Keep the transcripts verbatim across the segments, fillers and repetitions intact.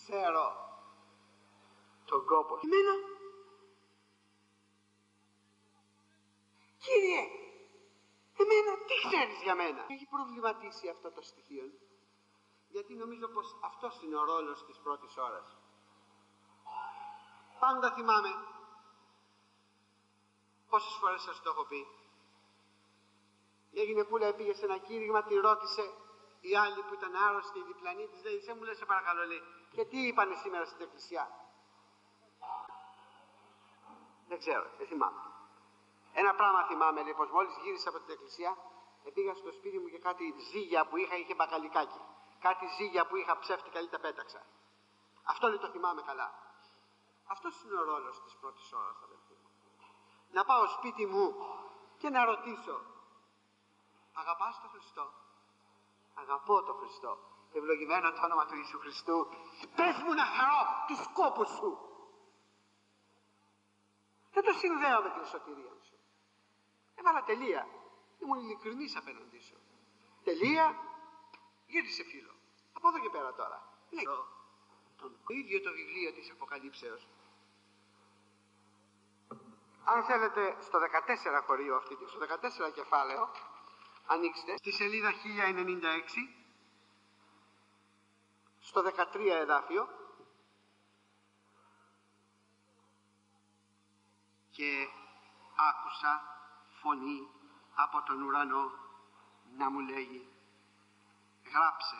ξέρω τον κόπο. Εμένα, Κύριε, εμένα τι ξέρεις για μένα? Έχει προβληματίσει αυτό το στοιχείο, γιατί νομίζω πως αυτός είναι ο ρόλος της πρώτης ώρας. Πάντα θυμάμαι, πόσες φορές σας το έχω πει, η γυναικούλα πήγε σε ένα κήρυγμα, τη ρώτησε η άλλη που ήταν άρρωστη, η διπλανή της, λέει, σε μου λέει, σε παρακαλώ, λέει, και τι είπανε σήμερα στην εκκλησιά? Δεν ξέρω, δεν θυμάμαι. Ένα πράγμα θυμάμαι, λέει, πως μόλις γύρισα από την εκκλησία, πήγα στο σπίτι μου και κάτι ζύγια που είχα, είχε μπακαλικάκι. Κάτι ζύγια που είχα ψεύτικα, λέει, τα πέταξα. Αυτό, λέει, το θυμάμαι καλά. Αυτός είναι ο ρόλος της πρώτης ώρας, αδελφοί μου. Να πάω σπίτι μου και να ρωτήσω, αγαπάς τον Χριστό? Αγαπώ τον Χριστό. Ευλογημένο το όνομα του Ιησού Χριστού. Πες μου να χαρώ τους σκόπους σου. Δεν το συνδέω με την σωτηρία σου. Έβαλα τελεία. Ήμουν ειλικρινής απέναντί σου. Τελεία, γύρισε φίλο. Από εδώ και πέρα τώρα. Λέει το, το ίδιο το βιβλίο της Αποκαλύψεως. Αν θέλετε, στο δεκατέσσερα χωρίο αυτή, στο δεκατέσσερα κεφάλαιο, ανοίξτε στη σελίδα χίλια ενενήντα έξι, στο δεκατρία εδάφιο, και άκουσα φωνή από τον ουρανό να μου λέγει, γράψε,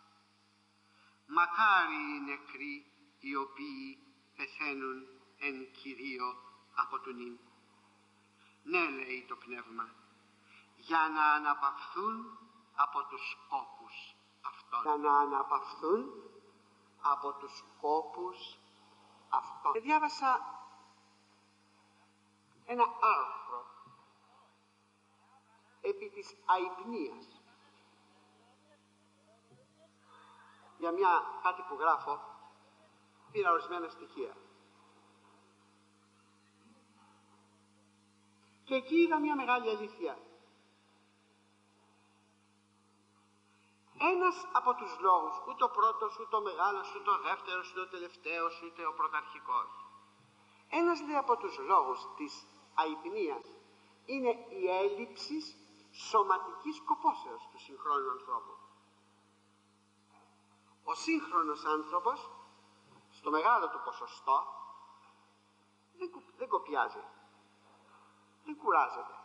μακάρι οι νεκροί οι οποίοι πεθαίνουν εν Κυρίω από του νυν. Ναι, λέει το πνεύμα, για να αναπαυθούν από τους σκόπους αυτών. Για να αναπαυθούν από τους σκόπους αυτών. Και διάβασα ένα άρθρο επί της αϊπνίας, για μια κάτι που γράφω, πήρα ορισμένα στοιχεία και εκεί είδα μια μεγάλη αλήθεια. Ένας από τους λόγους, ούτε ο πρώτος, ούτε ο μεγάλος, ούτε ο δεύτερος, ούτε ο τελευταίος, ούτε ο πρωταρχικός, ένας, λέει, από τους λόγους της αϊπνίας είναι η έλλειψη σωματικής κοπόσεως του συγχρόνου ανθρώπου. Ο σύγχρονος άνθρωπος, στο μεγάλο του ποσοστό, δεν, δεν κοπιάζει, δεν κουράζεται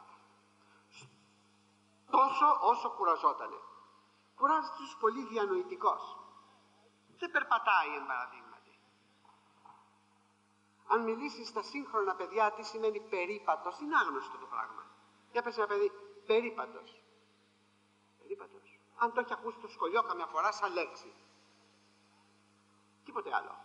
τόσο όσο κουραζότανε. Κουράζεται τους πολύ διανοητικός, δεν περπατάει εν παραδείγματι. Αν μιλήσει στα σύγχρονα παιδιά τι σημαίνει περίπατος, είναι άγνωστο το πράγμα. Για πες ένα παιδί, περίπατος. Περίπατος. Αν το έχει ακούσει το σχολείο καμιά φορά σαν λέξη. Τίποτε άλλο.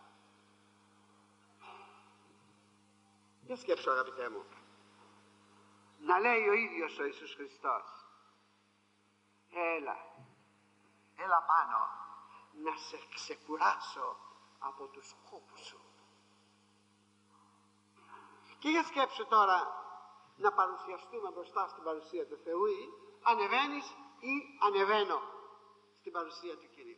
Για σκέψου, αγαπητέ μου. Να λέει ο ίδιος ο Ιησούς Χριστός, έλα, έλα πάνω, να σε ξεκουράσω από τους σκόπους σου. Και για σκέψου τώρα να παρουσιαστούμε μπροστά στην παρουσία του Θεού, ή ανεβαίνεις ή ανεβαίνω στην παρουσία του Κυρίου.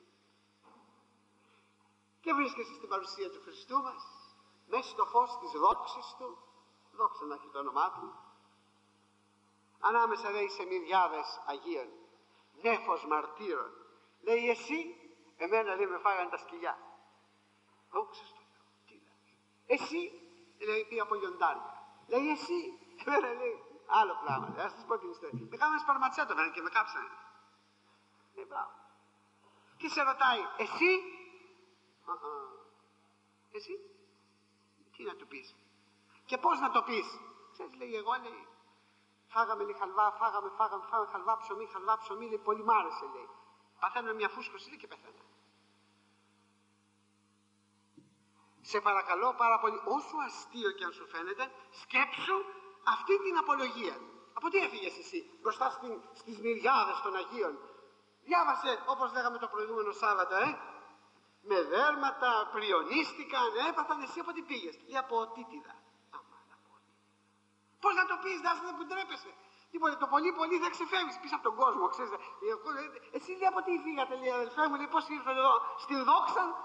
Και βρίσκεσαι στην παρουσία του Χριστού μας, μέσα στο φως της δόξης Του, δόξα να έχει το όνομά Του, ανάμεσα, λέει, σε μυριάδες Αγίων, νέφος μαρτύρων. Λέει, εσύ, εμένα, λέει, με φάγανε τα σκυλιά. Δόξα στο Θεό. Τι λέει. Εσύ, λέει, πήγα από λιοντάρια. Λέει, εσύ, εμένα, λέει, άλλο πράγμα. Ας σας πω την ιστορία. Με κάνανε σπαρματσέτο και με κάψανε. Ναι, μπράβο. Και σε ρωτάει, εσύ, uh-uh. εσύ, τι να του πεις. Και πώς να το πεις. Ξέρεις, λέει, εγώ, λέει, φάγαμε, λέει, χαλβά, φάγαμε, φάγαμε, φάγαμε, χαλβά ψωμί, χαλβά ψωμί, λέει, πολύ μ' άρεσε, λέει. Παθαίνουμε μια φούσκωση, λέει, και πεθαίνω. Σε παρακαλώ πάρα πολύ, όσο αστείο και αν σου φαίνεται, σκέψου αυτή την απολογία. Από τι έφυγες εσύ μπροστά στην, στις μυριάδες των Αγίων? Διάβασε, όπως λέγαμε το προηγούμενο Σάββατο, ε, με δέρματα, πριονίστηκαν, έπαθαν, εσύ από τι πήγες? Λέει, από Τίτιδα. Πώς να το πεις, Δάσκαλε, που ντρέπεσαι? Τίποτε, το πολύ πολύ δεν ξεφεύγεις πίσω από τον κόσμο, ξέρεις. Εσύ, λέει, από τι φύγατε, λέει, αδελφέ μου, λέει, πώς ήρθατε εδώ στην δόξα